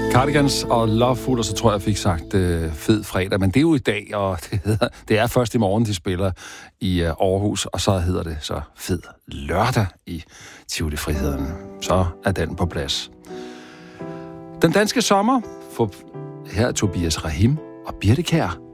Cardigans og Loveful, og så tror jeg fik sagt fed fredag, men det er jo i dag, og det er først i morgen, de spiller i Aarhus, og så hedder det så fed lørdag i Tivoli Friheden. Så er den på plads. Den danske sommer, for her er Tobias Rahim og Birte Kjær.